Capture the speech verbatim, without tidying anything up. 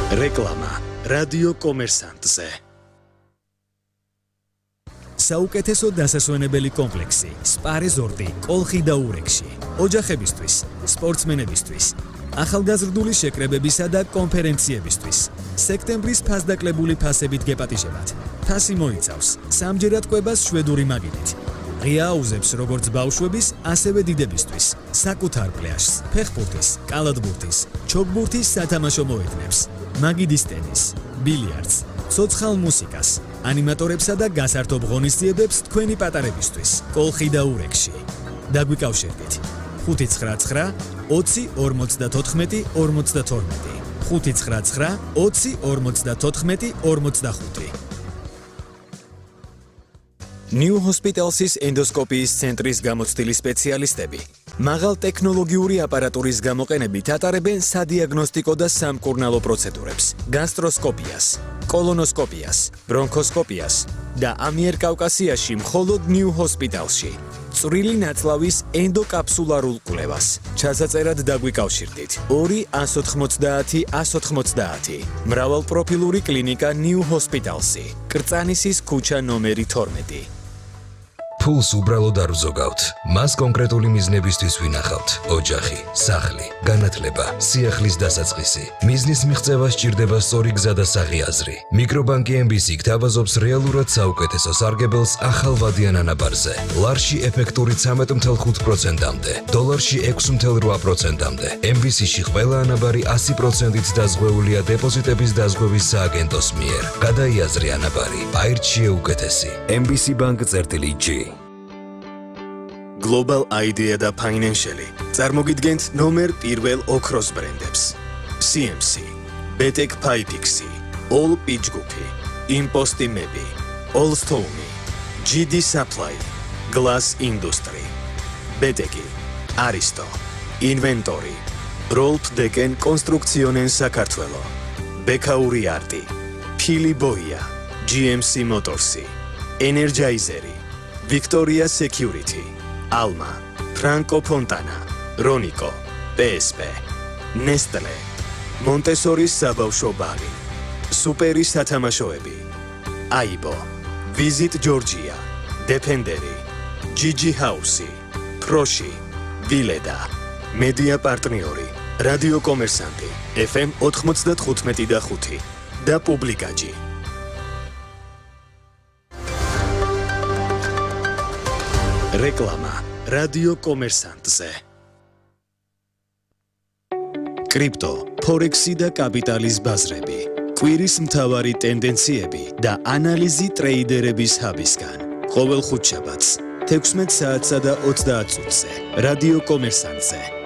რეკლამა რადიო კომერსანტზე. საუკეთესო დასასვენებელი კომპლექსი სპა რეზორტი კოლხი და ურეკში. ოჯახებისთვის, სპორტსმენებისთვის, ახალგაზრდული შეკრებებისა და კონფერენციებისთვის. სექტემბრის ფასდაკლებული ფასებით გეპატიჟებათ. ფასი მოიცავს სამჯერად კვებას შვედური მაგიდით. ღია აუზებს როგორც ბავშვების, ასევე დიდებისთვის. საკუთარ პლაჟს, ფეხბურთის, კალათბურთის, ჩოგბურთის სათამაშო მოედნებს. მაგიდის ტენის, ბილიარდს, ცოცხალ მუსიკას, ანიმატორებსა და გასართობ ღონისძიებებს თქვენი პატარებისთვის. კოლხი და ურეკში. დაგვიკავშირდით. ხუთი ცხრა ცხრა ოცი ორმოცდათოთხმეტი ორმოცდათორმეტი. ხუთი ცხრა ცხრა ოცი ორმოცდათოთხმეტი ორმოცდახუთი. New Hospitals's ენდოსკოპიის ცენტრის გამოცდილი სპეციალისტები მაღალ ტექნოლოგიური აპარატურის გამოყენებით ატარებენ სადიაგნოსტიკო და სამკურნალო პროცედურებს, გასტროსკოპიას, კოლონოსკოპიას, ბრონქოსკოპიას და ამიერკავკასიაში მხოლოდ New Hospitalsში. წვრილი ნაწლავის ენდოკაფსულარულ კვლევას. ჩასაწერად დაგვიკავშირდით. ორი ას ოთხმოცდაათი ას ოთხმოცდაათი. მრავალპროფილური კლინიკა New Hospitalsი. კრწანისის ქუჩა ნომერი თორმეტი. ფულს უბრალოდ არ ვზოგავთ. მას კონკრეტული მიზნებისთვის ვინახავთ. ოჯახი, სახლი, განათლება, სიახლის დასაწყისი. მიზნის მიღწევა სჭირდება სწორი გზა და საღი აზრი. მიკრობანკი ემ ბი სი გთავაზობს რეალურად საუკეთესო სარგებელს ახალ ვადიან ანაბარზე. ლარში ეფექტური ცამეტ ათი ხუთი პროცენტამდე, დოლარში ექვსი ათი რვა პროცენტამდე. ემ ბი სი-ში ყველა ანაბარი ასი პროცენტით დაზღვეულია დეპოზიტების დაზღვევის სააგენტოს მიერ. გადაიაზრე ანაბარი, აირჩიე უკეთესი. ემ ბი სი Bank წერტილი ჯი. Global Idea და Financial წარმოგიდგენთ ნომერ პირველ ოქროს ბრენდებს. სი ემ სი, ბეტეკ Pypixi, All Pitchgupi, Imposti Mebi, All Stone, ჯი დი Supply, Glass Industry, ბეტეკი, Aristo, Inventory, Rolf Deken Construccionen საქართველო, ბექაური არტი, Phili Boia, ჯი ემ სი Motorsi, Energizeri, Victoria Security, Alma, Franco Fontana, Ronico, პი ეს პი, Nestle, Montessori's საბავშვო ბაღი, სუპერი სათამაშოები, Aibo, Visit Georgia, Defenderi, Gigi House, Proshi, Vileda, Media პარტნიორი, რადიო კომერსანტი, ეფ ემ ოთხმოცდათხუთმეტი და ხუთი და პუბლიკაჯი. რეკლამა რადიო კომერსანტზე. კრიპტო, ფორექსი და კაპიტალის ბაზრები, კვირის მთავარი ტენდენციები და ანალიზი ტრეიდერების ჰაბისგან. ყოველ ხუთშაბათს, თექვსმეტ საათსა და ოცდაათ წუთზე, რადიო კომერსანტზე.